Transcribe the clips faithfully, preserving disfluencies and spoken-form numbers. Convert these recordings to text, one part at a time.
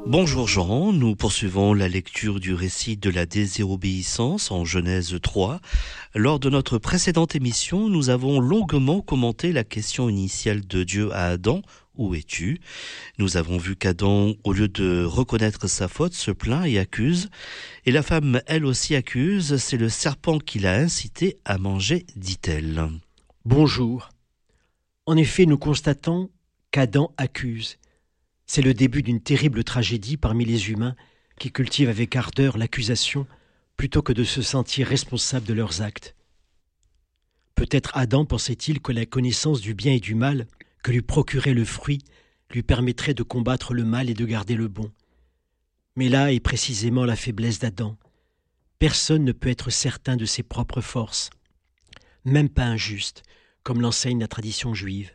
Bonjour Jean, nous poursuivons la lecture du récit de la désobéissance en Genèse trois. Lors de notre précédente émission, nous avons longuement commenté la question initiale de Dieu à Adam, « Où es-tu » Nous avons vu qu'Adam, au lieu de reconnaître sa faute, se plaint et accuse. Et la femme, elle aussi, accuse. C'est le serpent qui l'a incité à manger, dit-elle. Bonjour. En effet, nous constatons qu'Adam accuse. C'est le début d'une terrible tragédie parmi les humains qui cultivent avec ardeur l'accusation plutôt que de se sentir responsables de leurs actes. Peut-être Adam pensait-il que la connaissance du bien et du mal que lui procurait le fruit lui permettrait de combattre le mal et de garder le bon. Mais là est précisément la faiblesse d'Adam. Personne ne peut être certain de ses propres forces, même pas un juste, comme l'enseigne la tradition juive.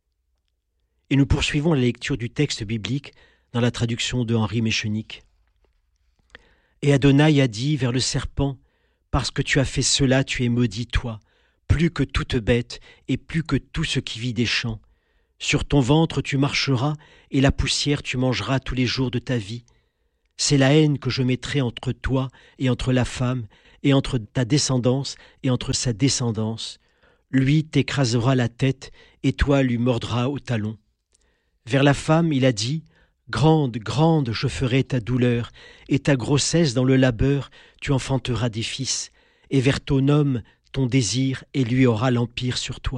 Et nous poursuivons la lecture du texte biblique dans la traduction de Henri Méchenique. Et Adonai a dit vers le serpent, « Parce que tu as fait cela, tu es maudit, toi, plus que toute bête et plus que tout ce qui vit des champs. Sur ton ventre tu marcheras, et la poussière tu mangeras tous les jours de ta vie. C'est la haine que je mettrai entre toi et entre la femme, et entre ta descendance et entre sa descendance. Lui t'écrasera la tête, et toi lui mordras au talon. » Vers la femme, il a dit, « Grande, grande, je ferai ta douleur, et ta grossesse dans le labeur, tu enfanteras des fils, et vers ton homme, ton désir, et lui aura l'empire sur toi. »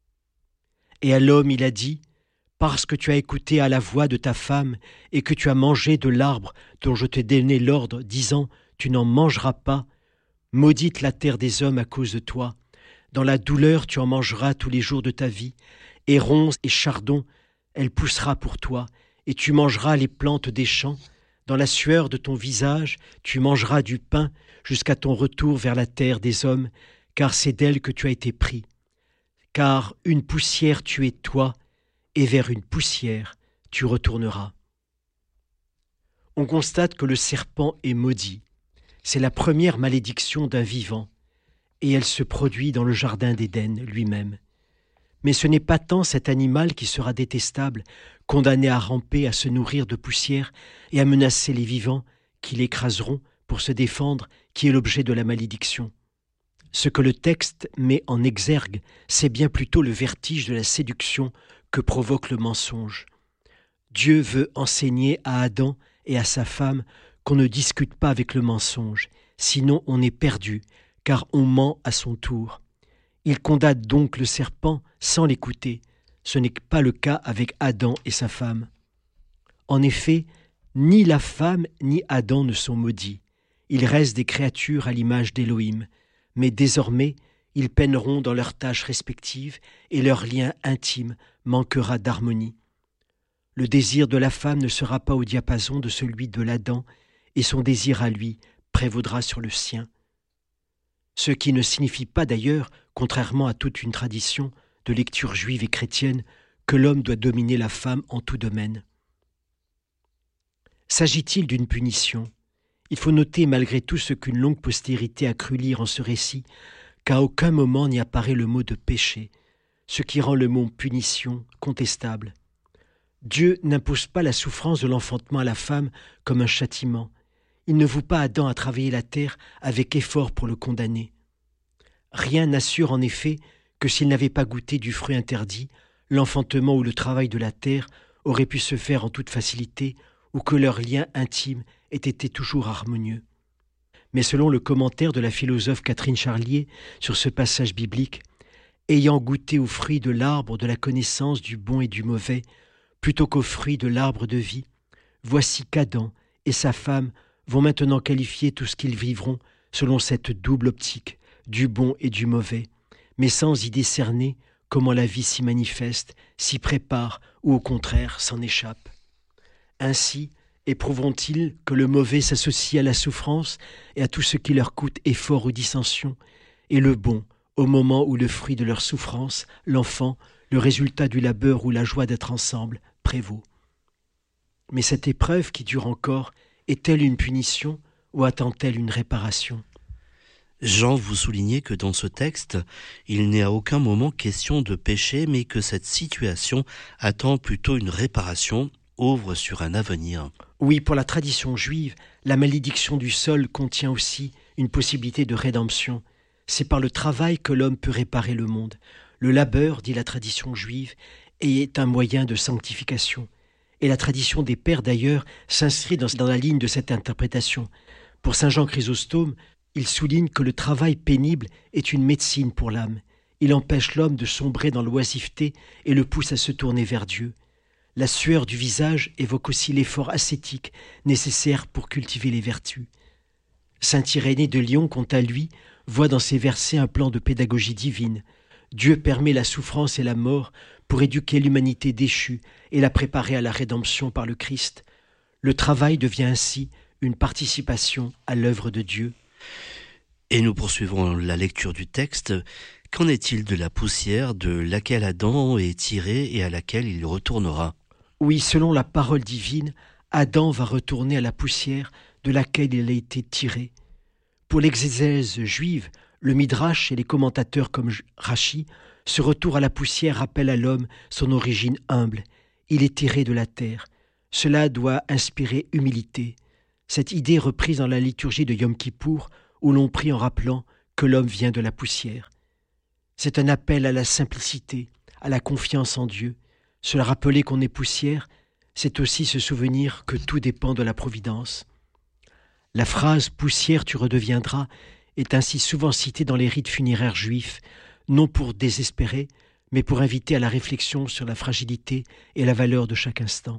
Et à l'homme, il a dit, « Parce que tu as écouté à la voix de ta femme, et que tu as mangé de l'arbre dont je t'ai donné l'ordre, disant, tu n'en mangeras pas, maudite la terre des hommes à cause de toi. Dans la douleur, tu en mangeras tous les jours de ta vie, et ronces et chardons, elle poussera pour toi, et tu mangeras les plantes des champs. Dans la sueur de ton visage, tu mangeras du pain jusqu'à ton retour vers la terre des hommes, car c'est d'elle que tu as été pris. Car une poussière tu es toi, et vers une poussière tu retourneras. » On constate que le serpent est maudit. C'est la première malédiction d'un vivant, et elle se produit dans le jardin d'Éden lui-même. Mais ce n'est pas tant cet animal qui sera détestable, condamné à ramper, à se nourrir de poussière et à menacer les vivants qui l'écraseront pour se défendre, qui est l'objet de la malédiction. Ce que le texte met en exergue, c'est bien plutôt le vertige de la séduction que provoque le mensonge. Dieu veut enseigner à Adam et à sa femme qu'on ne discute pas avec le mensonge, sinon on est perdu, car on ment à son tour. Il condamne donc le serpent sans l'écouter. Ce n'est pas le cas avec Adam et sa femme. En effet, ni la femme ni Adam ne sont maudits. Ils restent des créatures à l'image d'Élohim. Mais désormais, ils peineront dans leurs tâches respectives et leur lien intime manquera d'harmonie. Le désir de la femme ne sera pas au diapason de celui de l'Adam et son désir à lui prévaudra sur le sien. Ce qui ne signifie pas d'ailleurs, contrairement à toute une tradition de lecture juive et chrétienne, que l'homme doit dominer la femme en tout domaine. S'agit-il d'une punition ? Il faut noter malgré tout ce qu'une longue postérité a cru lire en ce récit, qu'à aucun moment n'y apparaît le mot de péché, ce qui rend le mot punition contestable. Dieu n'impose pas la souffrance de l'enfantement à la femme comme un châtiment. Il ne voue pas Adam à travailler la terre avec effort pour le condamner. Rien n'assure en effet que s'il n'avait pas goûté du fruit interdit, l'enfantement ou le travail de la terre aurait pu se faire en toute facilité ou que leur lien intime ait été toujours harmonieux. Mais selon le commentaire de la philosophe Catherine Charlier sur ce passage biblique, ayant goûté au fruit de l'arbre de la connaissance du bon et du mauvais, plutôt qu'au fruit de l'arbre de vie, voici qu'Adam et sa femme vont maintenant qualifier tout ce qu'ils vivront selon cette double optique, du bon et du mauvais, mais sans y décerner comment la vie s'y manifeste, s'y prépare ou au contraire s'en échappe. Ainsi, éprouveront-ils que le mauvais s'associe à la souffrance et à tout ce qui leur coûte effort ou dissension, et le bon, au moment où le fruit de leur souffrance, l'enfant, le résultat du labeur ou la joie d'être ensemble, prévaut. Mais cette épreuve qui dure encore, est-elle une punition ou attend-elle une réparation ? Jean, vous soulignez que dans ce texte, il n'est à aucun moment question de péché, mais que cette situation attend plutôt une réparation. ouvre sur un avenir. Oui, pour la tradition juive, la malédiction du sol contient aussi une possibilité de rédemption. C'est par le travail que l'homme peut réparer le monde. Le labeur, dit la tradition juive, est un moyen de sanctification. Et la tradition des pères, d'ailleurs, s'inscrit dans, dans la ligne de cette interprétation. Pour saint Jean Chrysostome, il souligne que le travail pénible est une médecine pour l'âme. Il empêche l'homme de sombrer dans l'oisiveté et le pousse à se tourner vers Dieu. La sueur du visage évoque aussi l'effort ascétique nécessaire pour cultiver les vertus. Saint Irénée de Lyon, quant à lui, voit dans ces versets un plan de pédagogie divine. Dieu permet la souffrance et la mort pour éduquer l'humanité déchue et la préparer à la rédemption par le Christ. Le travail devient ainsi une participation à l'œuvre de Dieu. Et nous poursuivons la lecture du texte. Qu'en est-il de la poussière de laquelle Adam est tiré et à laquelle il retournera ? Oui, selon la parole divine, Adam va retourner à la poussière de laquelle il a été tiré. Pour l'exégèse juive, le Midrash et les commentateurs comme Rashi, ce retour à la poussière rappelle à l'homme son origine humble. Il est tiré de la terre. Cela doit inspirer humilité. Cette idée est reprise dans la liturgie de Yom Kippour, où l'on prie en rappelant que l'homme vient de la poussière. C'est un appel à la simplicité, à la confiance en Dieu. Se rappeler qu'on est poussière, c'est aussi se souvenir que tout dépend de la providence. La phrase « poussière, tu redeviendras » est ainsi souvent citée dans les rites funéraires juifs, non pour désespérer, mais pour inviter à la réflexion sur la fragilité et la valeur de chaque instant.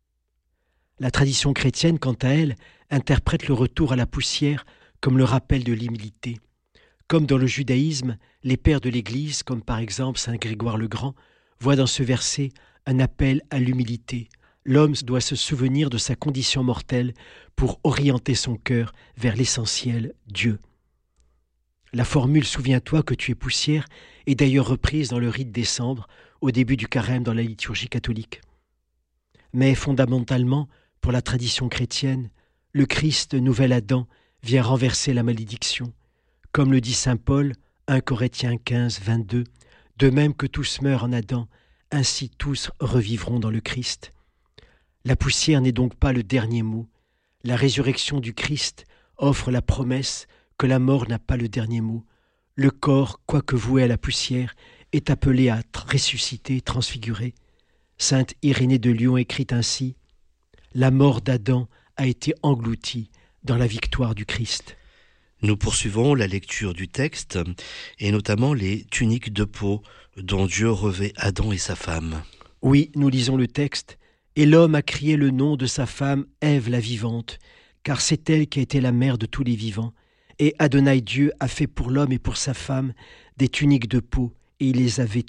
La tradition chrétienne, quant à elle, interprète le retour à la poussière comme le rappel de l'humilité. Comme dans le judaïsme, les pères de l'Église, comme par exemple saint Grégoire le Grand, voient dans ce verset un appel à l'humilité. L'homme doit se souvenir de sa condition mortelle pour orienter son cœur vers l'essentiel, Dieu. La formule « Souviens-toi que tu es poussière » est d'ailleurs reprise dans le rite décembre, au début du carême dans la liturgie catholique. Mais fondamentalement, pour la tradition chrétienne, le Christ, nouvel Adam, vient renverser la malédiction. Comme le dit saint Paul, premier Corinthiens quinze, vingt-deux, « De même que tous meurent en Adam, ainsi tous revivront dans le Christ. » La poussière n'est donc pas le dernier mot. La résurrection du Christ offre la promesse que la mort n'a pas le dernier mot. Le corps, quoique voué à la poussière, est appelé à ressusciter, transfigurer. Sainte Irénée de Lyon écrit ainsi « La mort d'Adam a été engloutie dans la victoire du Christ. » Nous poursuivons la lecture du texte et notamment les tuniques de peau dont Dieu revêt Adam et sa femme. Oui, nous lisons le texte. « Et l'homme a crié le nom de sa femme Ève la vivante, car c'est elle qui a été la mère de tous les vivants. Et Adonai Dieu a fait pour l'homme et pour sa femme des tuniques de peau, et il les a vêtues. »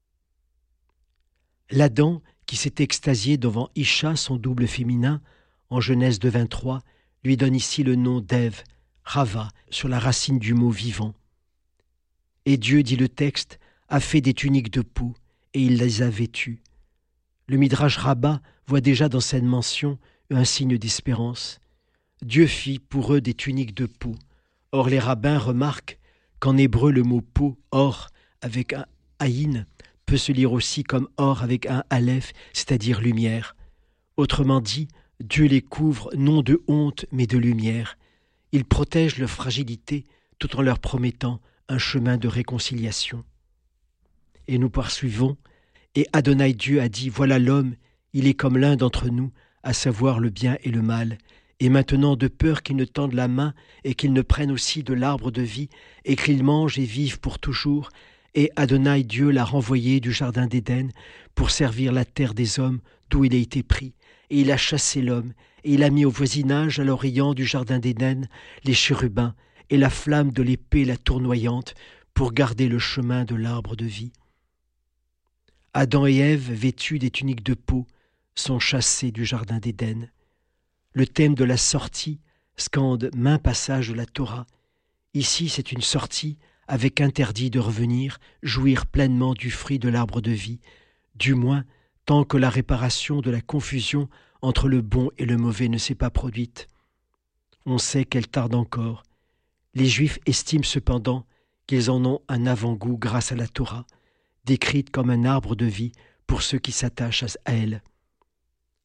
L'Adam, qui s'est extasié devant Isha, son double féminin, en Genèse deux, vingt-trois, lui donne ici le nom d'Ève, Rava, sur la racine du mot vivant. Et Dieu, dit le texte, a fait des tuniques de peau, et il les a vêtues. Le Midrash Rabbah voit déjà dans cette mention un signe d'espérance. Dieu fit pour eux des tuniques de peau. Or les rabbins remarquent qu'en hébreu le mot peau, or, avec un aïn, peut se lire aussi comme or avec un aleph, c'est-à-dire lumière. Autrement dit, Dieu les couvre non de honte mais de lumière. Il protège leur fragilité tout en leur promettant un chemin de réconciliation. Et nous poursuivons. Et Adonai Dieu a dit, voilà l'homme, il est comme l'un d'entre nous, à savoir le bien et le mal. Et maintenant, de peur qu'il ne tende la main et qu'il ne prenne aussi de l'arbre de vie et qu'il mange et vive pour toujours. Et Adonai Dieu l'a renvoyé du jardin d'Éden pour servir la terre des hommes d'où il a été pris. Et il a chassé l'homme et il a mis au voisinage à l'orient du jardin d'Éden les chérubins et la flamme de l'épée la tournoyante pour garder le chemin de l'arbre de vie. Adam et Ève, vêtus des tuniques de peau, sont chassés du jardin d'Éden. Le thème de la sortie scande maints passages de la Torah. Ici, c'est une sortie avec interdit de revenir, jouir pleinement du fruit de l'arbre de vie, du moins tant que la réparation de la confusion entre le bon et le mauvais ne s'est pas produite. On sait qu'elle tarde encore. Les Juifs estiment cependant qu'ils en ont un avant-goût grâce à la Torah, décrite comme un arbre de vie pour ceux qui s'attachent à elle.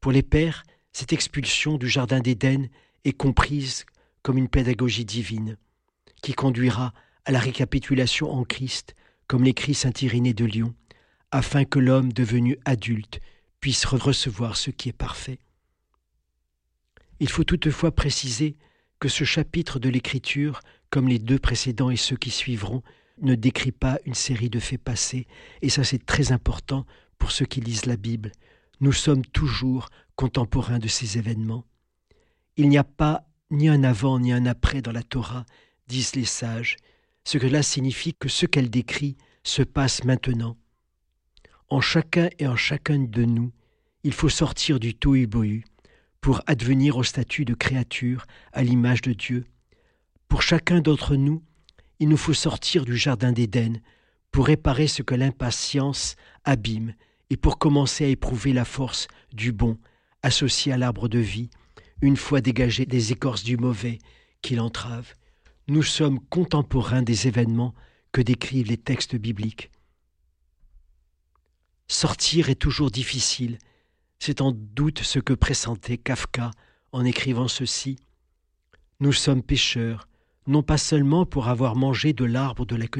Pour les pères, cette expulsion du jardin d'Éden est comprise comme une pédagogie divine qui conduira à la récapitulation en Christ, comme l'écrit saint Irénée de Lyon, afin que l'homme devenu adulte puisse recevoir ce qui est parfait. Il faut toutefois préciser que ce chapitre de l'Écriture, comme les deux précédents et ceux qui suivront, ne décrit pas une série de faits passés, et ça c'est très important pour ceux qui lisent la Bible. Nous sommes toujours contemporains de ces événements. Il n'y a pas ni un avant ni un après dans la Torah, disent les sages, ce que cela signifie que ce qu'elle décrit se passe maintenant. En chacun et en chacune de nous, il faut sortir du tohu-bohu pour advenir au statut de créature à l'image de Dieu. Pour chacun d'entre nous, il nous faut sortir du jardin d'Éden pour réparer ce que l'impatience abîme et pour commencer à éprouver la force du bon associé à l'arbre de vie, une fois dégagé des écorces du mauvais qui l'entravent. Nous sommes contemporains des événements que décrivent les textes bibliques. Sortir est toujours difficile. C'est en doute ce que pressentait Kafka en écrivant ceci. Nous sommes pécheurs, non pas seulement pour avoir mangé de l'arbre de la connaissance